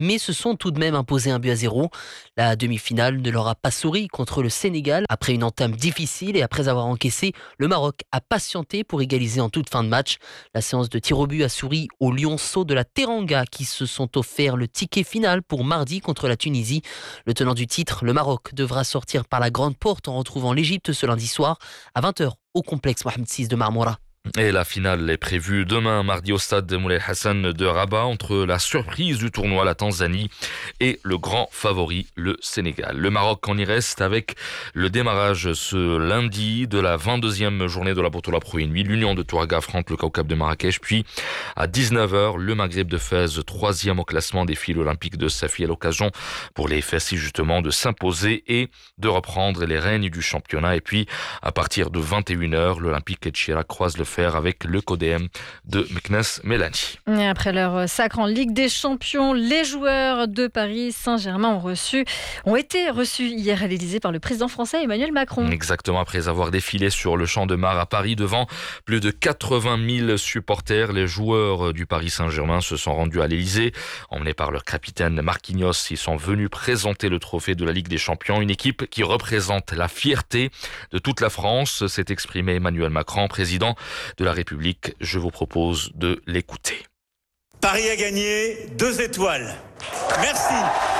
mais se sont tout de même imposés 1-0. La demi-finale ne leur a pas souri contre le Sénégal. Après une entame difficile et après avoir encaissé, le Maroc a patienté pour égaliser en toute fin de match. La séance de tir au but a souri aux lionceaux de la Teranga qui se sont offerts le ticket final pour mardi contre la Tunisie. Le tenant du titre, le Maroc, devra sortir par la grande porte en retrouvant l'Égypte ce lundi soir à 20h au complexe Mohamed VI de Marmora. Et la finale est prévue demain, mardi, au stade Moulay Hassan de Rabat, entre la surprise du tournoi, la Tanzanie, et le grand favori, le Sénégal. Le Maroc en y reste avec le démarrage ce lundi de la 22e journée de la Bourtoula Pro Nuit. L'Union de Touareg affronte le Kaukab de Marrakech, puis à 19h, le Maghreb de Fès, 3e au classement des filles olympiques de Safi, à l'occasion pour les Fessis justement de s'imposer et de reprendre les règnes du championnat. Et puis, à partir de 21h, l'Olympique et Chira croisent le fer avec le CODM de Meknes Mélanie. Et après leur sacre en Ligue des Champions, les joueurs de Paris Saint-Germain ont été reçus hier à l'Élysée par le président français Emmanuel Macron. Exactement, après avoir défilé sur le Champ de Mars à Paris devant plus de 80 000 supporters, les joueurs du Paris Saint-Germain se sont rendus à l'Élysée. Emmenés par leur capitaine Marquinhos, ils sont venus présenter le trophée de la Ligue des Champions, une équipe qui représente la fierté de toute la France, s'est exprimé Emmanuel Macron, président de la République. Je vous propose de l'écouter. Paris a gagné 2 étoiles. Merci.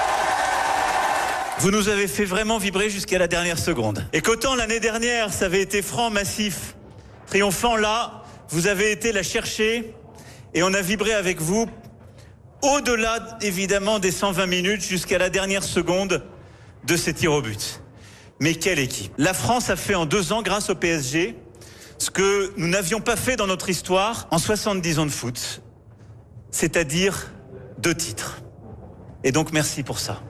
Vous nous avez fait vraiment vibrer jusqu'à la dernière seconde. Et qu'autant l'année dernière, ça avait été franc, massif, triomphant, là, vous avez été la chercher et on a vibré avec vous au-delà, évidemment, des 120 minutes jusqu'à la dernière seconde de ces tirs au but. Mais quelle équipe! La France a fait en 2 ans, grâce au PSG, ce que nous n'avions pas fait dans notre histoire en 70 ans de foot, c'est-à-dire 2 titres. Et donc merci pour ça.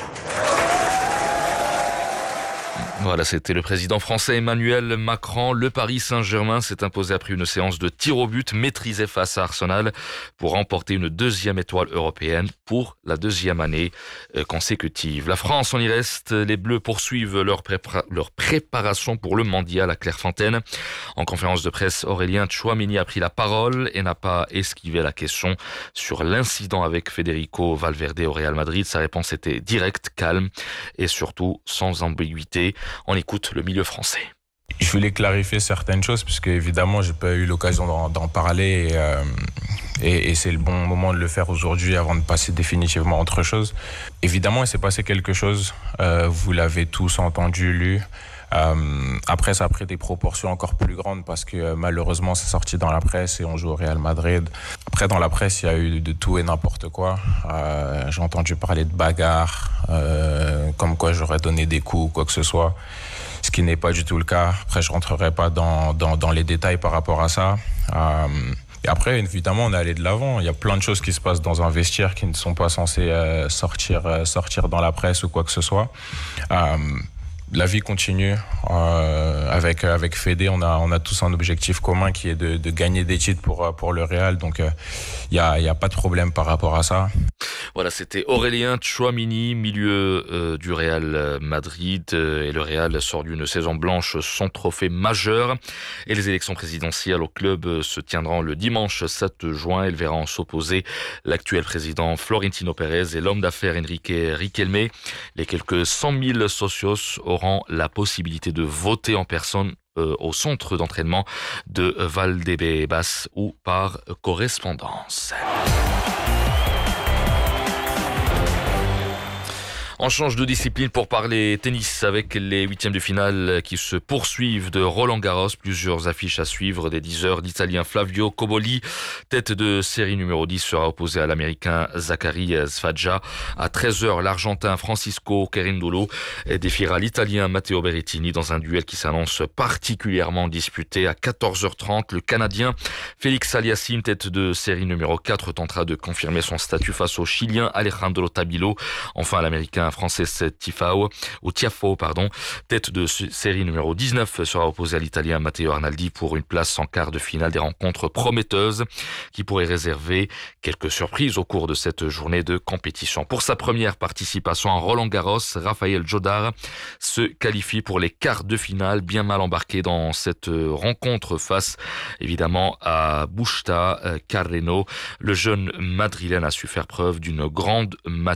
Voilà, c'était le président français Emmanuel Macron. Le Paris Saint-Germain s'est imposé après une séance de tir au but maîtrisée face à Arsenal pour remporter une 2e étoile européenne pour la 2e année consécutive. La France, on y reste. Les Bleus poursuivent leur préparation pour le mondial à Clairefontaine. En conférence de presse, Aurélien Tchouameni a pris la parole et n'a pas esquivé la question sur l'incident avec Federico Valverde au Real Madrid. Sa réponse était directe, calme et surtout sans ambiguïté. On écoute le milieu français. Je voulais clarifier certaines choses puisque évidemment j'ai pas eu l'occasion d'en parler et c'est le bon moment de le faire aujourd'hui avant de passer définitivement à autre chose. Évidemment il s'est passé quelque chose, vous l'avez tous entendu, lu. Après ça a pris des proportions encore plus grandes parce que malheureusement c'est sorti dans la presse et on joue au Real Madrid. Après dans la presse il y a eu de tout et n'importe quoi. J'ai entendu parler de bagarre, comme quoi j'aurais donné des coups ou quoi que ce soit, ce qui n'est pas du tout le cas. Après je rentrerai pas dans les détails par rapport à ça. Et après, évidemment, on est allé de l'avant. Il y a plein de choses qui se passent dans un vestiaire qui ne sont pas censées sortir dans la presse ou quoi que ce soit. La vie continue. Avec Fédé, on a tous un objectif commun qui est de gagner des titres pour le Real. Donc, il y a pas de problème par rapport à ça. Voilà, c'était Aurélien Tchouameni, milieu du Real Madrid. Et le Real sort d'une saison blanche sans trophée majeur. Et les élections présidentielles au club se tiendront le dimanche 7 juin. Elle verra en s'opposer l'actuel président Florentino Pérez et l'homme d'affaires Enrique Riquelme. Les quelques 100 000 socios auront la possibilité de voter en personne au centre d'entraînement de Valdebebas ou par correspondance. On change de discipline pour parler tennis avec les 8e de finale qui se poursuivent de Roland-Garros. Plusieurs affiches à suivre dès 10h. L'Italien Flavio Cobolli, tête de série numéro 10, sera opposé à l'Américain Zachary Sfaggia. À 13h, l'Argentin Francisco Cerundolo défiera l'Italien Matteo Berrettini dans un duel qui s'annonce particulièrement disputé. À 14h30, le Canadien Félix Aliassime, tête de série numéro 4, tentera de confirmer son statut face au Chilien Alejandro Tabilo. Enfin, l'Américain l'Italien Frances Tiafoe, tête de série numéro 19, sera opposé à l'Italien Matteo Arnaldi pour une place en quart de finale. Des rencontres prometteuses qui pourraient réserver quelques surprises au cours de cette journée de compétition. Pour sa première participation à Roland-Garros, Rafael Jodar se qualifie pour les quarts de finale, bien mal embarqué dans cette rencontre face évidemment à Busta Carreno. Le jeune madrilène a su faire preuve d'une grande maturité